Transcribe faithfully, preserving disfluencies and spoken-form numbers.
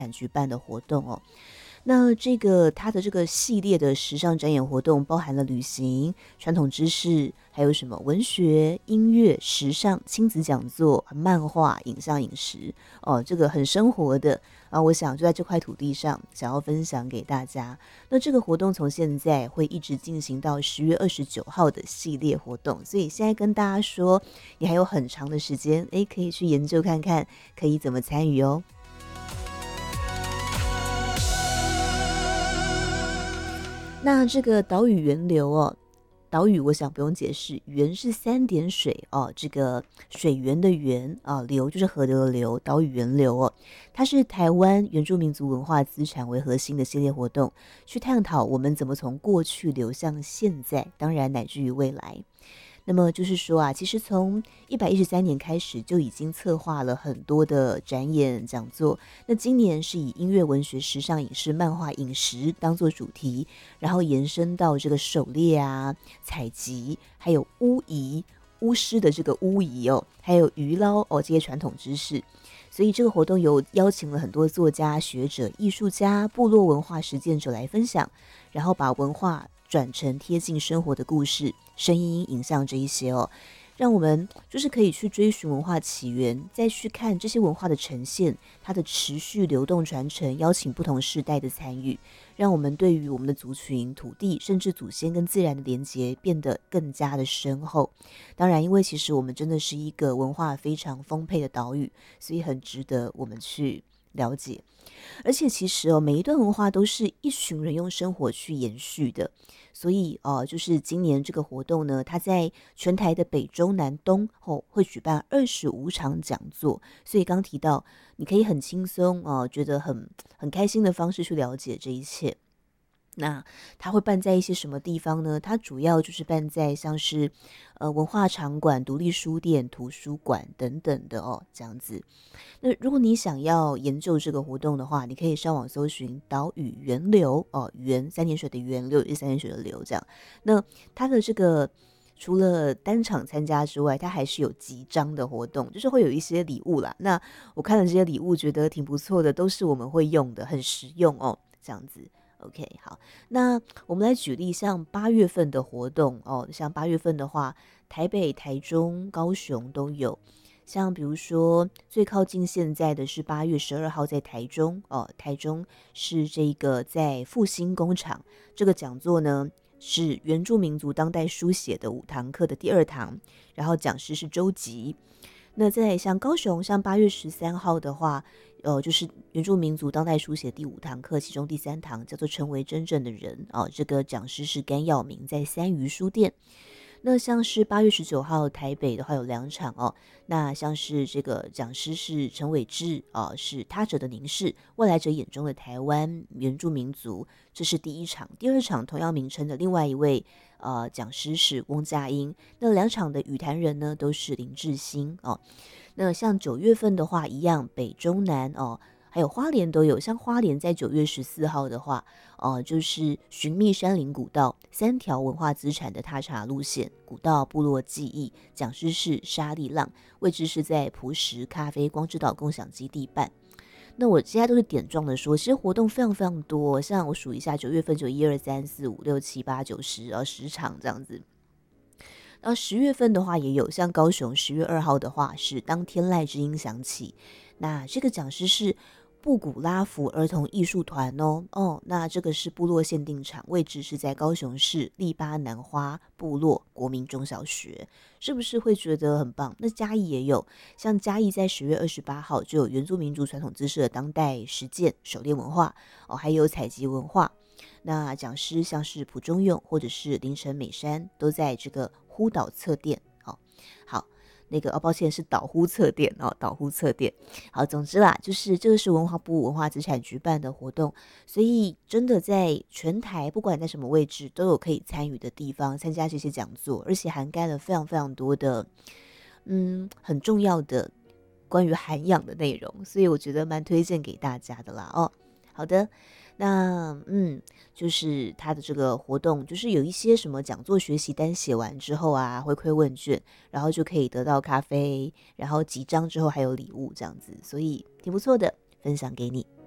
举办的活动哦。那这个它的这个系列的时尚展演活动包含了旅行、传统知识，还有什么文学、音乐、时尚、亲子讲座、漫画、影像、饮食哦，这个很生活的啊。我想就在这块土地上，想要分享给大家。那这个活动从现在会一直进行到十月二十九号的系列活动，所以现在跟大家说，你还有很长的时间，诶，可以去研究看看，可以怎么参与哦。那这个岛屿源流哦，岛屿我想不用解释，源是三点水哦，这个水源的源啊，流就是河流的流，岛屿源流哦，它是台湾原住民族文化资产为核心的系列活动，去探讨我们怎么从过去流向现在，当然乃至于未来。那么就是说啊，其实从一百一十三年开始就已经策划了很多的展演讲座。那今年是以音乐、文学、时尚、影视、漫画、饮食当做主题，然后延伸到这个狩猎啊、采集，还有巫仪、巫师的这个巫仪哦，还有渔捞哦这些传统知识。所以这个活动有邀请了很多作家、学者、艺术家、部落文化实践者来分享，然后把文化转成贴近生活的故事、声音、影像这一些哦，让我们就是可以去追寻文化起源，再去看这些文化的呈现，它的持续流动传承，邀请不同世代的参与，让我们对于我们的族群、土地，甚至祖先跟自然的连结变得更加的深厚。当然，因为其实我们真的是一个文化非常丰沛的岛屿，所以很值得我们去了解。而且其实哦，每一段文化都是一群人用生活去延续的，所以哦，就是今年这个活动呢，它在全台的北中南东哦会举办二十五场讲座，所以刚提到你可以很轻松哦，觉得很很开心的方式去了解这一切。那它会办在一些什么地方呢？它主要就是办在像是呃文化场馆、独立书店、图书馆等等的哦，这样子。那如果你想要研究这个活动的话，你可以上网搜寻岛屿源流哦，源三点水的源，流是三点水的流，这样。那它的这个除了单场参加之外，它还是有集章的活动，就是会有一些礼物啦。那我看了这些礼物，觉得挺不错的，都是我们会用的，很实用哦，这样子。OK， 好，那我们来举例，像八月份的活动哦，像八月份的话，台北、台中、高雄都有。像比如说最靠近现在的是八月十二号在台中哦，台中是这个在复兴工厂，这个讲座呢是原住民族当代书写的五堂课的第二堂，然后讲师是周吉。那在像高雄，像八月十三号的话，呃，就是原住民族当代书写第五堂课，其中第三堂叫做成为真正的人哦，这个讲师是甘耀明，在三余书店。那像是八月十九号台北的话有两场哦，那像是这个讲师是陈伟志哦，是他者的凝视，未来者眼中的台湾原住民族，这是第一场。第二场同样名称的另外一位呃讲师是翁佳音，那两场的语坛人呢都是林志兴哦。那像九月份的话一样，北中南哦。还有花莲都有，像花莲在九月十四号的话，呃，就是寻觅山林古道三条文化资产的踏查路线，古道部落记忆，讲师是沙利浪，位置是在璞石咖啡光之岛共享基地办。那我现在都是点状的说，其实活动非常非常多，像我数一下，九月份就一二三四五六七八九十，呃，十场这样子。然后十月份的话也有，像高雄十月二号的话是当天籁之音响起，那这个讲师是布古拉福儿童艺术团哦哦，那这个是部落限定场，位置是在高雄市利巴南花部落国民中小学，是不是会觉得很棒？那嘉义也有，像嘉义在十月二十八号就有原住民族传统知识的当代实践狩猎文化哦，还有采集文化。那讲师像是蒲中用或者是林城美山，都在这个呼岛侧店哦。好。那个哦，抱歉是岛呼策店哦，岛呼策店。好，总之啦，就是这个是文化部文化资产举办的活动，所以真的在全台，不管在什么位置，都有可以参与的地方，参加这些讲座，而且涵盖了非常非常多的，嗯，很重要的关于涵养的内容，所以我觉得蛮推荐给大家的啦哦。好的。那嗯，就是他的这个活动，就是有一些什么讲座学习单写完之后啊，回馈问卷，然后就可以得到咖啡，然后集章之后还有礼物这样子，所以挺不错的，分享给你。